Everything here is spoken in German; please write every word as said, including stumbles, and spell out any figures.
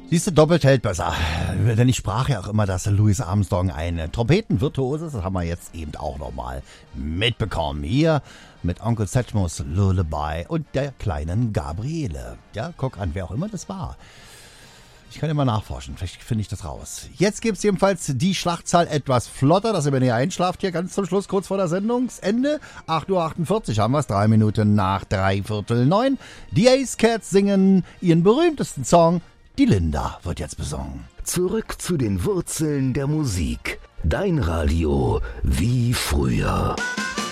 Siehst du, doppelt hält besser. Denn ich sprach ja auch immer, dass Louis Armstrong ein Trompetenvirtuose ist. Das haben wir jetzt eben auch nochmal mitbekommen. Hier mit Onkel Sedgmos Lullaby und der kleinen Gabriele. Ja, guck an, wer auch immer das war. Ich kann immer nachforschen, vielleicht finde ich das raus. Jetzt gibt es jedenfalls die Schlachtzahl etwas flotter, dass ihr, wenn ihr einschlaft, hier ganz zum Schluss, kurz vor der Sendungsende. acht Uhr achtundvierzig haben wir es, drei Minuten nach drei Viertel neun. Die Ace Cats singen ihren berühmtesten Song, Die Linda wird jetzt besungen. Zurück zu den Wurzeln der Musik. Dein Radio wie früher.